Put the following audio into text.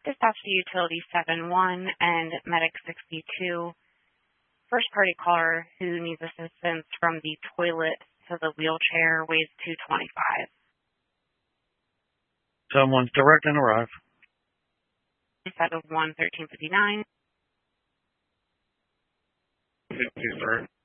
Dispatch to Utility 71 and Medic 62. First party caller who needs assistance from the toilet to the wheelchair weighs 225. Someone's direct and arrive. 7-1-1359. 53.